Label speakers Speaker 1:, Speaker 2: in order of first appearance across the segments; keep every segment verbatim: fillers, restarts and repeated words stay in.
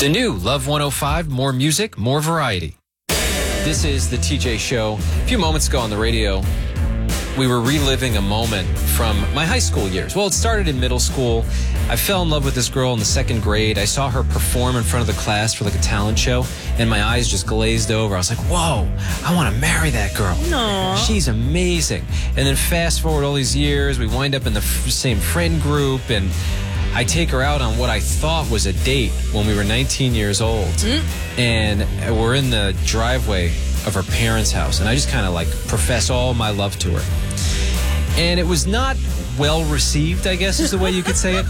Speaker 1: The new Love one oh five, more music, more variety. This is the T J Show. A few moments ago on the radio, we were reliving a moment from my high school years. Well, it started in middle school. I fell in love with this girl in the second grade. I saw her perform in front of the class for like a talent show, and my eyes just glazed over. I was like, whoa, I want to marry that girl.
Speaker 2: Aww.
Speaker 1: She's amazing. And then fast forward all these years, we wind up in the f- same friend group, and I take her out on what I thought was a date when we were nineteen years old. Mm. And we're in the driveway of her parents' house, and I just kind of like profess all my love to her. And it was not well received, I guess is the way you could say it.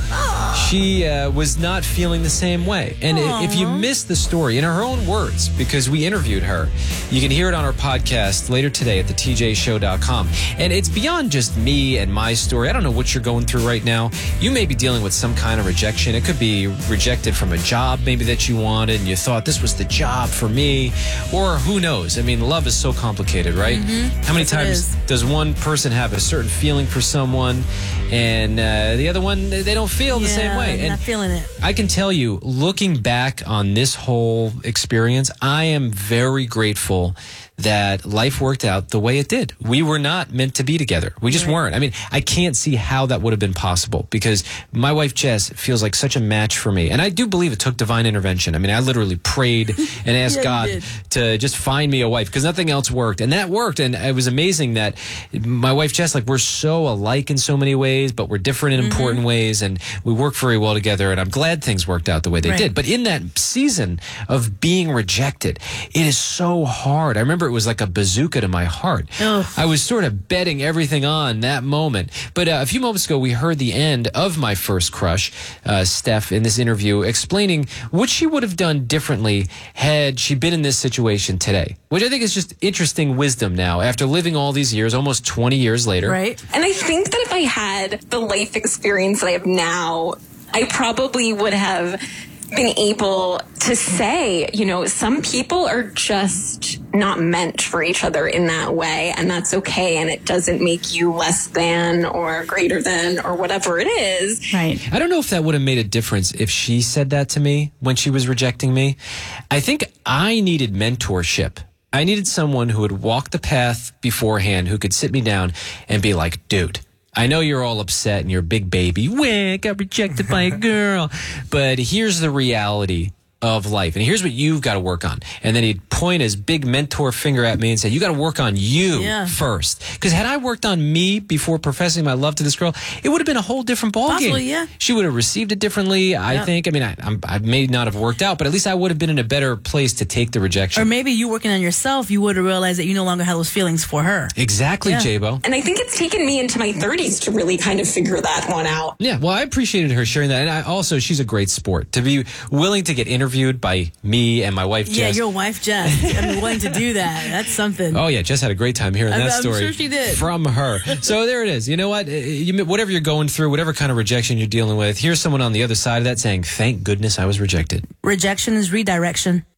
Speaker 1: She uh, was not feeling the same way. And Aww. If you missed the story, in her own words, because we interviewed her, you can hear it on our podcast later today at the T J show dot com. And it's beyond just me and my story. I don't know what you're going through right now. You may be dealing with some kind of rejection. It could be rejected from a job maybe that you wanted, and you thought this was the job for me. Or who knows? I mean, love is so complicated, right?
Speaker 2: Mm-hmm.
Speaker 1: How many
Speaker 2: yes,
Speaker 1: times does one person have a certain feeling for someone, and uh, the other one, they don't feel
Speaker 2: yeah,
Speaker 1: the same way?
Speaker 2: I'm
Speaker 1: and
Speaker 2: not feeling it.
Speaker 1: I can tell you, looking back on this whole experience, I am very grateful that life worked out the way it did. We were not meant to be together. We just right. weren't. I mean, I can't see how that would have been possible, because my wife, Jess, feels like such a match for me. And I do believe it took divine intervention. I mean, I literally prayed and asked
Speaker 2: yeah,
Speaker 1: God to just find me a wife, because nothing else worked. And that worked. And it was amazing that my wife, Jess, like, we're so alike in so many ways, but we're different in mm-hmm. important ways. And we work very well together. And I'm glad things worked out the way they
Speaker 2: right.
Speaker 1: did. But in that season of being rejected, it is so hard. I remember it was like a bazooka to my heart.
Speaker 2: Ugh.
Speaker 1: I was sort of betting everything on that moment. But uh, a few moments ago, we heard the end of my first crush, uh, Steph, in this interview, explaining what she would have done differently had she been in this situation today, which I think is just interesting wisdom now, after living all these years, almost twenty years later.
Speaker 2: Right.
Speaker 3: And I think that if I had the life experience that I have now, I probably would have been able to say, you know, some people are just not meant for each other in that way, and that's okay, and it doesn't make you less than or greater than or whatever it is.
Speaker 2: Right.
Speaker 1: I don't know if that would have made a difference if she said that to me when she was rejecting me. I think I needed mentorship. I needed someone who would walk the path beforehand, who could sit me down and be like, dude, I know you're all upset and you're a big baby. Wah, got rejected by a girl. But here's the reality of life, and here's what you've got to work on. And then he'd point his big mentor finger at me and say, you got to work on you
Speaker 2: yeah.
Speaker 1: first. Because had I worked on me before professing my love to this girl, it would have been a whole different ballgame.
Speaker 2: Possibly, yeah.
Speaker 1: She would have received it differently, I
Speaker 2: yeah.
Speaker 1: think. I mean, I, I'm, I may not have worked out, but at least I would have been in a better place to take the rejection.
Speaker 2: Or maybe you working on yourself, you would have realized that you no longer had those feelings for her.
Speaker 1: Exactly,
Speaker 2: yeah.
Speaker 1: J-Bo.
Speaker 3: And I think it's taken me into my thirties to really kind of figure that one out.
Speaker 1: Yeah, well, I appreciated her sharing that. And I also, she's a great sport. To be willing to get interviewed by me and my wife, Jess.
Speaker 2: Yeah, your wife, Jess. I mean, willing to do that. That's something.
Speaker 1: Oh, yeah, Jess had a great time hearing
Speaker 2: I'm,
Speaker 1: that
Speaker 2: I'm
Speaker 1: story
Speaker 2: sure she did.
Speaker 1: from her. So there it is. You know what? You, whatever you're going through, whatever kind of rejection you're dealing with, here's someone on the other side of that saying, thank goodness I was rejected.
Speaker 2: Rejection is redirection.